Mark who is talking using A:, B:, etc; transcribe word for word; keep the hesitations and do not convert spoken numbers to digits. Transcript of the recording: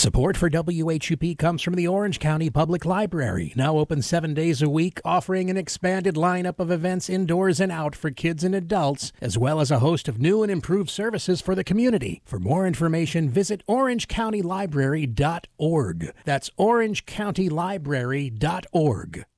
A: Support for W H U P comes from the Orange County Public Library, now open seven days a week, offering an expanded lineup of events indoors and out for kids and adults, as well as a host of new and improved services for the community. For more information, visit orange county library dot org. That's orange county library dot org.